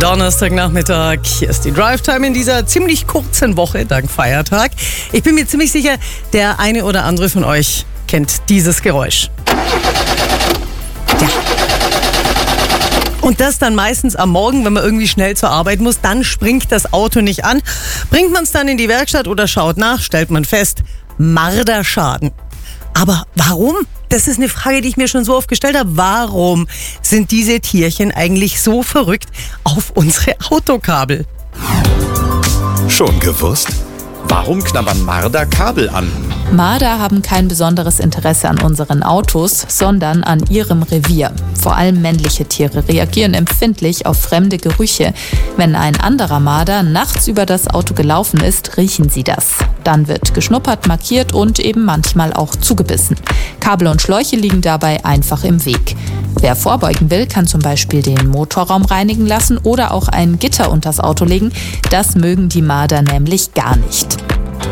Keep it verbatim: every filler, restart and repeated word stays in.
Donnerstagnachmittag, hier ist die Drive-Time in dieser ziemlich kurzen Woche, dank Feiertag. Ich bin mir ziemlich sicher, der eine oder andere von euch kennt dieses Geräusch. Ja. Und das dann meistens am Morgen, wenn man irgendwie schnell zur Arbeit muss, dann springt das Auto nicht an. Bringt man es dann in die Werkstatt oder schaut nach, stellt man fest, Marderschaden. Aber warum? Das ist eine Frage, die ich mir schon so oft gestellt habe. Warum sind diese Tierchen eigentlich so verrückt auf unsere Autokabel? Schon gewusst? Warum knabbern Marder Kabel an? Marder haben kein besonderes Interesse an unseren Autos, sondern an ihrem Revier. Vor allem männliche Tiere reagieren empfindlich auf fremde Gerüche. Wenn ein anderer Marder nachts über das Auto gelaufen ist, riechen sie das. Dann wird geschnuppert, markiert und eben manchmal auch zugebissen. Kabel und Schläuche liegen dabei einfach im Weg. Wer vorbeugen will, kann zum Beispiel den Motorraum reinigen lassen oder auch ein Gitter unters Auto legen. Das mögen die Marder nämlich gar nicht.